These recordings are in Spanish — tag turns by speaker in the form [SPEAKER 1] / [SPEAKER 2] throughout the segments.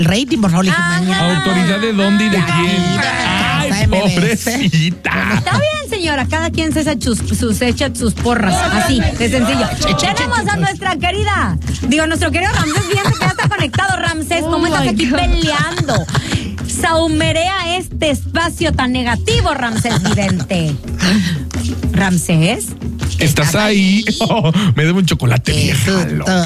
[SPEAKER 1] rating, por favor.
[SPEAKER 2] ¿Autoridad de dónde y de quién? Ay, pobrecita.
[SPEAKER 3] Está bien, señora, cada quien se echa sus porras, así, de sencillo. Tenemos a nuestra querida, nuestro querido Ramsés, fíjate que ya está conectado. Ramsés, ¿cómo estás aquí peleando? Saumerea este espacio tan negativo, Ramsés Vidente. ¿Ramsés?
[SPEAKER 2] ¿Estás ahí? Oh, me debo un chocolate, vieja loca.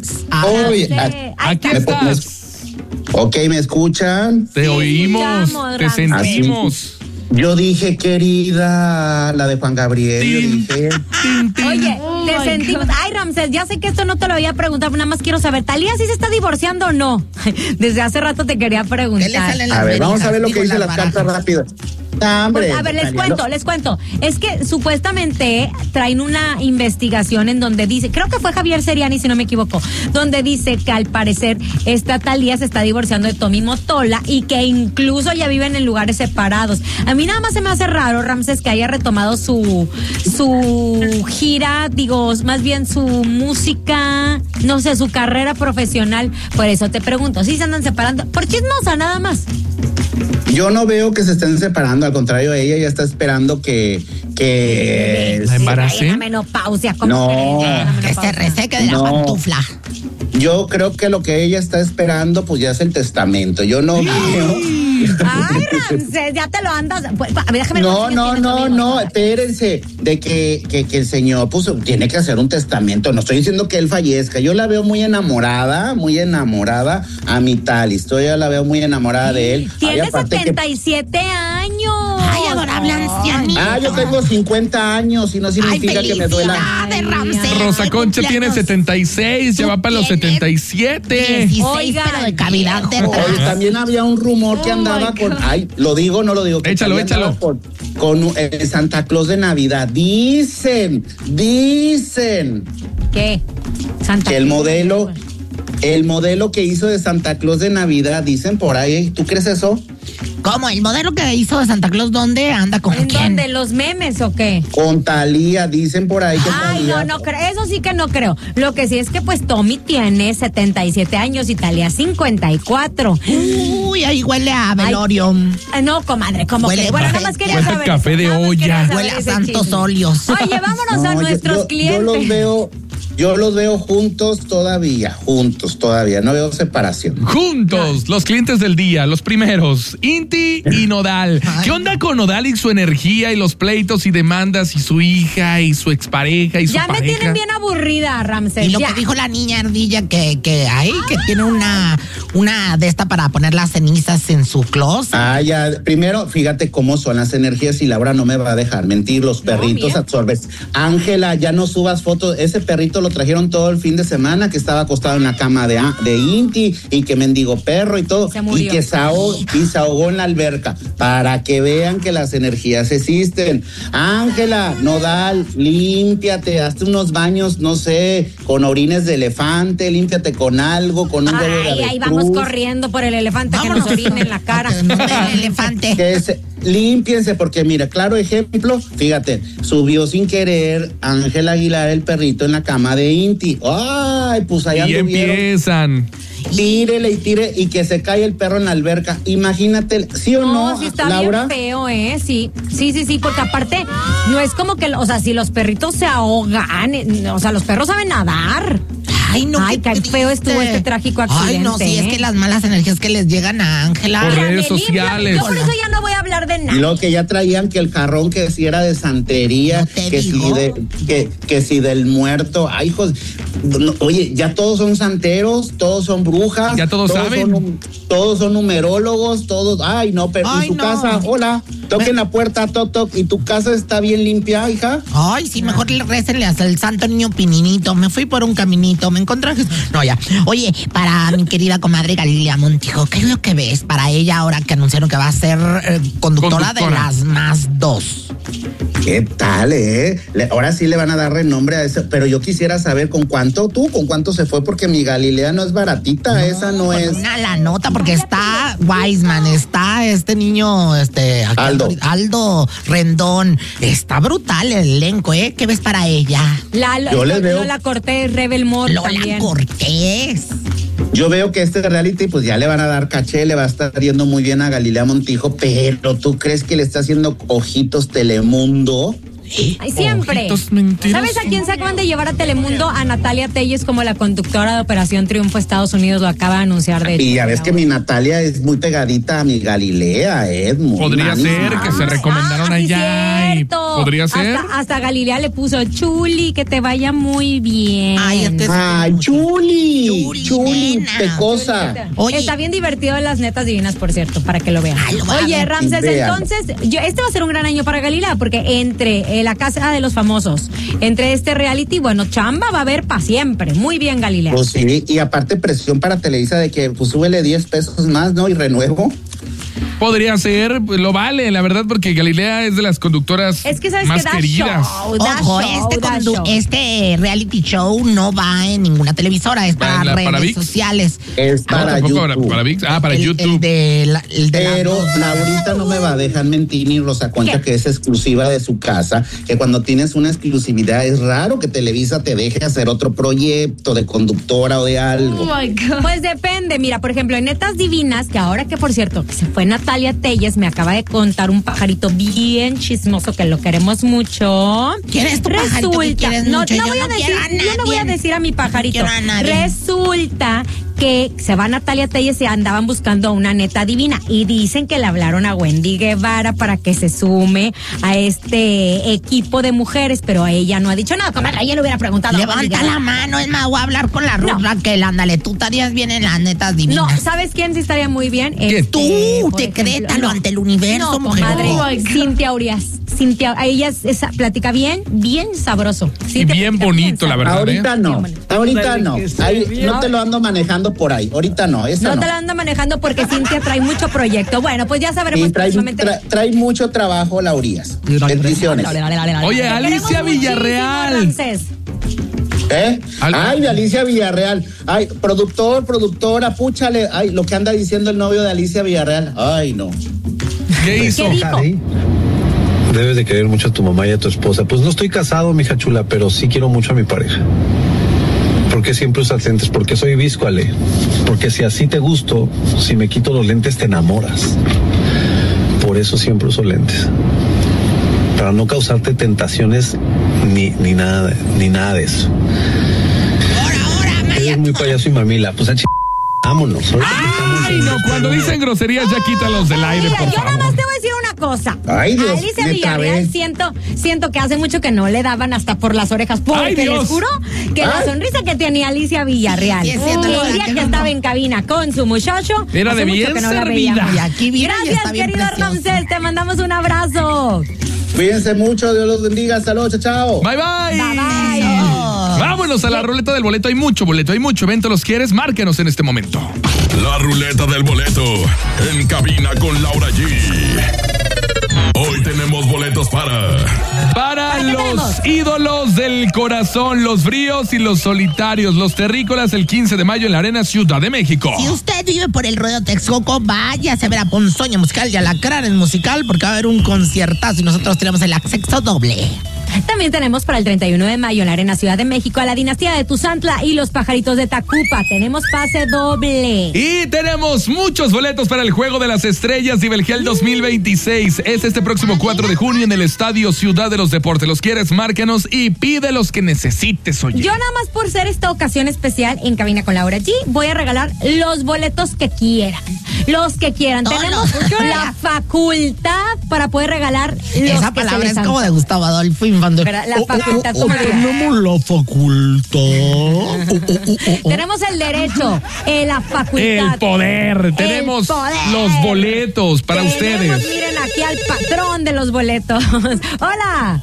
[SPEAKER 2] Aquí estás.
[SPEAKER 4] Ok, ¿me escuchan?
[SPEAKER 2] Te oímos, te sentimos.
[SPEAKER 4] Yo dije, querida, la de Juan Gabriel.
[SPEAKER 3] Oye, te sentimos. Ay, Ramsés, ya sé que esto no te lo voy a preguntar, nada más quiero saber, ¿Talía sí se está divorciando o no? Desde hace rato te quería preguntar.
[SPEAKER 4] A ver, vamos a ver lo que dice las cartas rápido.
[SPEAKER 3] Pues, a ver, les cuento. Es que supuestamente traen una investigación en donde dice, creo que fue Javier Seriani, si no me equivoco, donde dice que al parecer esta Talía se está divorciando de Tommy Mottola y que incluso ya viven en lugares separados. A mí nada más se me hace raro, Ramsés, que haya retomado su gira, más bien su música, no sé, su carrera profesional. Por eso te pregunto, ¿sí se andan separando? Por chismosa, nada más.
[SPEAKER 4] Yo no veo que se estén separando, al contrario, ella ya está esperando que
[SPEAKER 2] ¿la embarace?
[SPEAKER 3] La menopausia,
[SPEAKER 1] que se reseque de la pantufla.
[SPEAKER 4] Yo creo que lo que ella está esperando, pues ya es el testamento. Yo no veo.
[SPEAKER 3] Ay, Ramsés, ya te lo andas. Déjame
[SPEAKER 4] No, espérense, de que el señor, pues, tiene que hacer un testamento. No estoy diciendo que él fallezca. Yo la veo muy enamorada a mi Tali. Yo la veo muy enamorada de él.
[SPEAKER 3] Tiene 77 años.
[SPEAKER 1] Ay, adorable ancianito.
[SPEAKER 4] Yo tengo 50 años y no significa que me duela.
[SPEAKER 2] Rosa Concha tiene 76, ya va para los 77.
[SPEAKER 1] 16, pero de cavidad.
[SPEAKER 4] Oye, también había un rumor que andaba con, lo digo, no lo digo.
[SPEAKER 2] Échalo.
[SPEAKER 4] Con Santa Claus de Navidad. Dicen.
[SPEAKER 3] ¿Qué?
[SPEAKER 4] Que el modelo que hizo de Santa Claus de Navidad, dicen por ahí. ¿Tú crees eso?
[SPEAKER 1] ¿Cómo? ¿El modelo que hizo de Santa Claus dónde anda? ¿Con quién?
[SPEAKER 3] ¿En dónde? ¿Los memes o qué?
[SPEAKER 4] Con Talía, dicen por ahí que Talía.
[SPEAKER 3] No creo, eso sí que no creo. Lo que sí es que pues Tommy tiene 77 años y Talía 54.
[SPEAKER 1] Uy, ahí huele a velorio.
[SPEAKER 3] No, comadre, como
[SPEAKER 1] huele
[SPEAKER 3] que. Bueno, nada más quería saber.
[SPEAKER 2] Café de olla.
[SPEAKER 1] Huele a santos óleos.
[SPEAKER 3] Oye, vámonos a nuestros clientes.
[SPEAKER 4] Yo los veo juntos todavía. No veo separación.
[SPEAKER 2] Juntos, los clientes del día, los primeros, Inti y Nodal. ¿Qué onda con Nodal y su energía y los pleitos y demandas y su hija y su expareja y su pareja?
[SPEAKER 3] Ya me tienen bien aburrida, Ramsés.
[SPEAKER 1] Y lo que dijo la niña ardilla que tiene una de esta para poner las cenizas en su closet.
[SPEAKER 4] Ya. Primero, fíjate cómo son las energías y Laura no me va a dejar mentir. Los perritos absorbes. Ángela, ya no subas fotos. Ese perrito lo trajeron todo el fin de semana, que estaba acostado en la cama de Inti y que mendigo perro y todo, y que se ahogó en la alberca, para que vean que las energías existen. Ángela, Nodal, límpiate, hazte unos baños, no sé, con orines de elefante, límpiate con algo, con un huevo de avestruz.
[SPEAKER 3] Ahí vamos corriendo por el elefante. Vámonos. Que nos orine en la cara.
[SPEAKER 1] El elefante.
[SPEAKER 4] Límpiense, porque mira, claro ejemplo, fíjate, subió sin querer Ángel Aguilar, el perrito, en la cama de Inti. Ay, pues allá
[SPEAKER 2] y empiezan.
[SPEAKER 4] Tírele y tire y que se cae el perro en la alberca. Imagínate, ¿sí o no,
[SPEAKER 3] sí está
[SPEAKER 4] Laura?
[SPEAKER 3] Bien feo, Sí, porque aparte no es como que, si los perritos se ahogan, los perros saben nadar.
[SPEAKER 1] Ay, no,
[SPEAKER 3] qué feo estuvo este trágico accidente.
[SPEAKER 1] Ay, no, sí, es que las malas energías que les llegan a Ángela.
[SPEAKER 2] Por redes sociales.
[SPEAKER 3] Yo por eso ya no voy a hablar de nada.
[SPEAKER 4] Y lo que ya traían que el jarrón que si era de santería, que si del muerto. Ay, hijos, oye, ya todos son santeros, todos son brujas.
[SPEAKER 2] Ya todos saben.
[SPEAKER 4] Todos son numerólogos, todos. Ay, no, pero en tu casa, hola, toquen la puerta, toc, y tu casa está bien limpia, hija.
[SPEAKER 1] Ay, sí, mejor récenle hasta el santo niño Pininito. Me fui por un caminito, me encontré. No, ya. Oye, para mi querida comadre Galilea Montijo, ¿qué es lo que ves para ella ahora que anunciaron que va a ser conductora de Las Más 2?
[SPEAKER 4] ¿Qué tal, ahora sí le van a dar renombre a eso, pero yo quisiera saber con cuánto se fue, porque mi Galilea no es baratita, esa no es.
[SPEAKER 1] Una la nota, porque está Wiseman, está este niño, Aldo Rendón, está brutal el elenco, ¿Qué ves para ella?
[SPEAKER 4] Yo les veo.
[SPEAKER 3] Lola Cortés, Rebel Mor
[SPEAKER 1] Lola
[SPEAKER 3] también.
[SPEAKER 1] Cortés.
[SPEAKER 4] Yo veo que este reality pues ya le van a dar caché, le va a estar yendo muy bien a Galilea Montijo, pero ¿tú crees que le está haciendo ojitos Telemundo?
[SPEAKER 3] Ay, siempre. ¿Sabes a quién se acaban de llevar a Telemundo? A Natalia Telles como la conductora de Operación Triunfo Estados Unidos, lo acaba de anunciar de hecho.
[SPEAKER 4] Y ya ves que mi Natalia es muy pegadita a mi Galilea, muy
[SPEAKER 2] podría ser que se recomendaron allá.
[SPEAKER 3] Sí,
[SPEAKER 2] y podría ser.
[SPEAKER 3] Hasta Galilea le puso Chuli, que te vaya muy bien.
[SPEAKER 1] Ay,
[SPEAKER 4] Chuli, pecosa.
[SPEAKER 3] Oye, está bien divertido en las netas divinas, por cierto, para que lo vean. Oye, Ramses, entonces, este va a ser un gran año para Galilea, porque entre la casa de los famosos, entre este reality, bueno, chamba va a haber para siempre. Muy bien, Galilea.
[SPEAKER 4] Pues sí, y aparte presión para Televisa de que pues súbele 10 pesos más, ¿no? Y renuevo.
[SPEAKER 2] Podría ser, pues, lo vale, la verdad, porque Galilea es de las conductoras más queridas.
[SPEAKER 1] Ojo, este reality show no va en ninguna televisora, es para redes sociales.
[SPEAKER 4] Es para YouTube.
[SPEAKER 2] Para ViX. Para YouTube.
[SPEAKER 4] Pero Laurita no me va a dejar mentir ni Rosa Concha, que es exclusiva de su casa, que cuando tienes una exclusividad es raro que Televisa te deje hacer otro proyecto de conductora o de algo.
[SPEAKER 3] Oh my God. Pues depende, mira, por ejemplo, en Netas Divinas, que ahora que por cierto, que se fue Natalia Telles, me acaba de contar un pajarito bien chismoso que lo queremos mucho.
[SPEAKER 1] ¿Quién es tu pajarito que quieres mucho?
[SPEAKER 3] Yo no voy a decir a mi pajarito. Resulta que se va Natalia Telles y andaban buscando a una neta divina y dicen que le hablaron a Wendy Guevara para que se sume a este equipo de mujeres, pero ella no ha dicho nada. Comadre, ella le hubiera preguntado.
[SPEAKER 1] Levanta la mano, es más, voy a hablar con la Ruth Raquel, ándale, tú estarías bien en las netas divinas.
[SPEAKER 3] No, ¿sabes quién sí estaría muy bien?
[SPEAKER 1] Tú, decrétalo ante el universo, mujer.
[SPEAKER 3] Comadre, Cintia Urias. Ella platica bien sabroso.
[SPEAKER 2] Y bien bonito, la verdad.
[SPEAKER 4] Ahorita no. No te lo ando manejando por ahí. Ahorita no.
[SPEAKER 3] No te lo ando manejando porque Cintia trae mucho proyecto. Bueno, pues ya sabremos.
[SPEAKER 4] Trae mucho trabajo, Laurías. Bendiciones.
[SPEAKER 2] Oye, Alicia Villarreal.
[SPEAKER 4] Ay, de Alicia Villarreal. Ay, productora, púchale. Ay, lo que anda diciendo el novio de Alicia Villarreal. Ay, no.
[SPEAKER 2] ¿Qué hizo?
[SPEAKER 3] ¿Qué dijo?
[SPEAKER 5] Debes de querer mucho a tu mamá y a tu esposa. Pues no estoy casado, mija chula, pero sí quiero mucho a mi pareja. ¿Por qué siempre usas lentes? Porque soy visco, Ale. Porque si así te gusto, si me quito los lentes te enamoras. Por eso siempre uso lentes. Para no causarte tentaciones ni nada de eso.
[SPEAKER 1] Ahora,
[SPEAKER 5] Eres muy payaso y mamila. Pues vámonos.
[SPEAKER 2] Ay, no, cuando dicen groserías ya quítalos del aire, por favor.
[SPEAKER 3] Yo nada más te voy a decir una cosa.
[SPEAKER 4] Ay, Dios,
[SPEAKER 3] Alicia Villarreal siento que hace mucho que no le daban hasta por las orejas, porque les juro que la sonrisa que tenía Alicia Villarreal, el día que estaba en cabina con su muchacho,
[SPEAKER 2] era de bien servida.
[SPEAKER 1] Y aquí viene.
[SPEAKER 3] Gracias, querido Ramsés, te mandamos un abrazo.
[SPEAKER 4] Cuídense mucho, Dios los bendiga, saludos, chao.
[SPEAKER 2] Bye, bye.
[SPEAKER 3] Bye, bye.
[SPEAKER 2] Vámonos a la ruleta del boleto. Hay mucho boleto, hay mucho evento. ¿Los quieres? Márquenos en este momento.
[SPEAKER 6] La ruleta del boleto en cabina con Laura G. Hoy tenemos boletos para
[SPEAKER 2] los ídolos del corazón, los fríos y los solitarios, los terrícolas, el 15 de mayo en la Arena Ciudad de México.
[SPEAKER 1] Si usted vive por el Rodeo Texcoco, váyase a ver a Ponzoña Musical y a la Craren Musical porque va a haber un conciertazo y nosotros tenemos el acceso doble.
[SPEAKER 3] También tenemos para el 31 de mayo en la Arena Ciudad de México a la Dinastía de Tuzantla y los Pajaritos de Tacupa. Tenemos pase doble.
[SPEAKER 2] Y tenemos muchos boletos para el Juego de las Estrellas y Belgel 2026. Es este próximo 4 de junio en el Estadio Ciudad de los Deportes. ¿Los quieres? Márcanos y pide los que necesites, oye.
[SPEAKER 3] Yo nada más por ser esta ocasión especial en Cabina con Laura G, voy a regalar los boletos que quieran. Los que quieran. Tenemos la facultad para poder regalar los
[SPEAKER 1] Esa
[SPEAKER 3] que
[SPEAKER 1] palabra
[SPEAKER 3] se les
[SPEAKER 1] es como de Gustavo Adolfo Infante.
[SPEAKER 3] La facultad.
[SPEAKER 1] Tenemos la facultad.
[SPEAKER 3] Tenemos el derecho, la facultad.
[SPEAKER 2] El poder. Tenemos los boletos para ustedes.
[SPEAKER 3] Miren aquí al patrón de los boletos. Hola.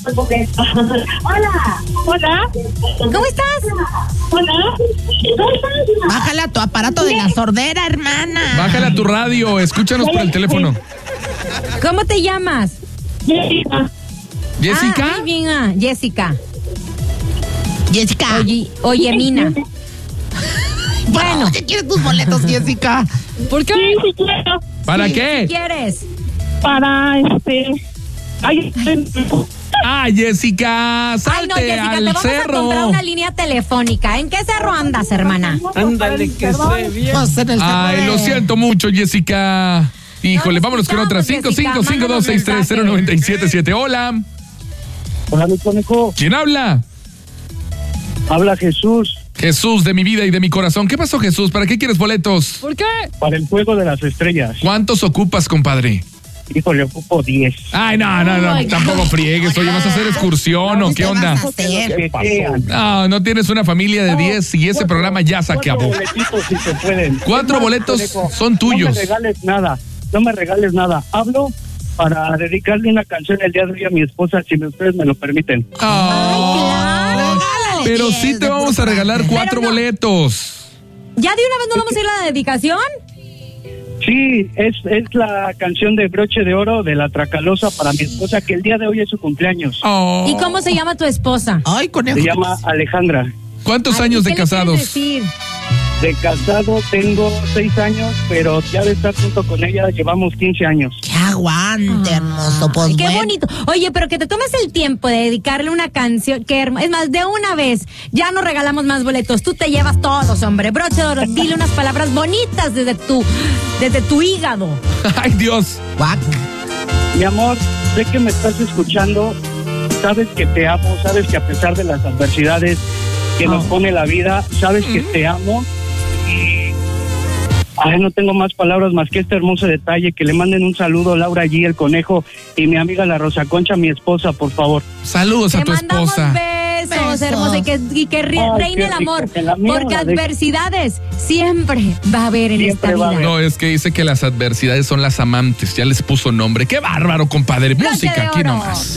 [SPEAKER 7] Hola.
[SPEAKER 3] ¿Cómo estás?
[SPEAKER 7] Hola.
[SPEAKER 1] Bájale a tu aparato de la sordera, hermana.
[SPEAKER 2] Bájale a tu radio. Escúchanos por el teléfono.
[SPEAKER 3] ¿Cómo te llamas?
[SPEAKER 7] Jessica.
[SPEAKER 2] ¿Jessica?
[SPEAKER 3] Muy bien, Jessica.
[SPEAKER 1] Jessica.
[SPEAKER 3] Oye, Mina.
[SPEAKER 1] Bueno, ¿qué quieres tus boletos, Jessica?
[SPEAKER 3] ¿Por qué?
[SPEAKER 7] Sí, quiero.
[SPEAKER 2] ¿Para
[SPEAKER 3] Sí,
[SPEAKER 2] qué?
[SPEAKER 3] ¿Qué quieres?
[SPEAKER 7] Para
[SPEAKER 2] Ah, Jessica, salte
[SPEAKER 3] Ay, no, Jessica,
[SPEAKER 2] al
[SPEAKER 3] te vamos
[SPEAKER 2] cerro.
[SPEAKER 3] a comprar una línea telefónica. ¿En qué cerro andas, hermana?
[SPEAKER 8] Ándale, que se bien.
[SPEAKER 1] Pues en el
[SPEAKER 2] Ay,
[SPEAKER 1] cerro
[SPEAKER 2] lo
[SPEAKER 1] de-
[SPEAKER 2] siento mucho, Jessica. Híjole,
[SPEAKER 3] No
[SPEAKER 2] vámonos con otra.
[SPEAKER 3] necesitamos, Jessica,
[SPEAKER 2] 5552630977. Hola.
[SPEAKER 8] Hola, mi conejo.
[SPEAKER 2] ¿Quién habla?
[SPEAKER 8] Habla Jesús
[SPEAKER 2] Jesús, de mi vida y de mi corazón. ¿Qué pasó, Jesús? ¿Para qué quieres boletos?
[SPEAKER 3] ¿Por qué?
[SPEAKER 8] para el Juego de las Estrellas.
[SPEAKER 2] ¿Cuántos ocupas, compadre?
[SPEAKER 8] Híjole, ocupo 10.
[SPEAKER 2] Ay, no,
[SPEAKER 3] Ay,
[SPEAKER 2] tampoco friegues. Oye, ¿vas a hacer excursión o qué
[SPEAKER 1] ¿Qué
[SPEAKER 2] onda?
[SPEAKER 1] vas a hacer?
[SPEAKER 8] Que sean.
[SPEAKER 2] No, no tienes una familia de 10 y ese programa ya se acabó.
[SPEAKER 8] 4 boletitos si se pueden.
[SPEAKER 2] 4 boletos
[SPEAKER 8] Conejo,
[SPEAKER 2] son tuyos.
[SPEAKER 8] No me regales nada. No me regales nada. Hablo para dedicarle una canción el día de hoy a mi esposa, si ustedes me lo permiten.
[SPEAKER 2] Ah,
[SPEAKER 1] Regálale
[SPEAKER 2] pero
[SPEAKER 1] 10
[SPEAKER 2] sí te
[SPEAKER 1] de
[SPEAKER 2] vamos a
[SPEAKER 1] puro
[SPEAKER 2] regalar
[SPEAKER 1] coraje.
[SPEAKER 2] 4
[SPEAKER 3] Pero no.
[SPEAKER 2] boletos.
[SPEAKER 3] ¿Ya de una vez no vamos a ir a la dedicación?
[SPEAKER 8] Sí, es la canción de Broche de Oro de La Tracalosa para mi esposa, que el día de hoy es su cumpleaños.
[SPEAKER 2] Oh.
[SPEAKER 3] ¿Y cómo se llama tu esposa?
[SPEAKER 1] Ay, conejo.
[SPEAKER 8] Se llama Alejandra.
[SPEAKER 2] ¿Cuántos
[SPEAKER 3] Ay,
[SPEAKER 2] años
[SPEAKER 3] ¿qué
[SPEAKER 2] de
[SPEAKER 3] le quieres
[SPEAKER 2] casados?
[SPEAKER 3] decir?
[SPEAKER 8] De casado tengo 6 años, pero ya de estar junto con ella llevamos 15 años.
[SPEAKER 1] Que aguante, hermoso. Pues
[SPEAKER 3] Ay, qué
[SPEAKER 1] bueno.
[SPEAKER 3] bonito. Oye, pero que te tomes el tiempo de dedicarle una canción. Es más, de una vez. Ya no regalamos más boletos. Tú te llevas todos, hombre. Broche de Oro, dile unas palabras bonitas desde tu hígado.
[SPEAKER 2] Ay, Dios.
[SPEAKER 1] Guac.
[SPEAKER 8] Mi amor, sé que me estás escuchando, sabes que te amo, sabes que a pesar de las adversidades que nos pone la vida, sabes que te amo y no tengo más palabras más que este hermoso detalle, que le manden un saludo Laura G, el conejo, y mi amiga la Rosa Concha, mi esposa, por favor.
[SPEAKER 2] Saludos a
[SPEAKER 3] Te
[SPEAKER 2] tu
[SPEAKER 3] mandamos
[SPEAKER 2] esposa.
[SPEAKER 3] besos, hermosa, y que reine
[SPEAKER 8] qué
[SPEAKER 3] el
[SPEAKER 8] rico,
[SPEAKER 3] amor.
[SPEAKER 8] que la mía
[SPEAKER 3] Porque
[SPEAKER 8] la de-
[SPEAKER 3] adversidades siempre va a haber en
[SPEAKER 8] Siempre
[SPEAKER 3] esta
[SPEAKER 8] va a
[SPEAKER 3] vida.
[SPEAKER 8] haber.
[SPEAKER 2] No, es que dice que las adversidades son las amantes. Ya les puso nombre. ¡Qué bárbaro, compadre!
[SPEAKER 3] Broche
[SPEAKER 2] Música
[SPEAKER 3] de
[SPEAKER 2] aquí
[SPEAKER 3] Oro.
[SPEAKER 2] nomás.